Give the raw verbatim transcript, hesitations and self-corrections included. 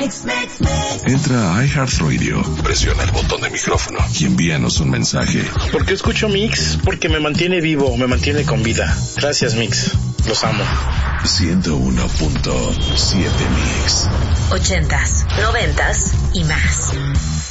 Mix, mix, mix. Entra a iHeartRadio, presiona el botón de micrófono y envíanos un mensaje. ¿Por qué escucho Mix? Porque me mantiene vivo, me mantiene con vida. Gracias, Mix. Los amo. ciento uno punto siete Mix. Ochentas, noventas y más.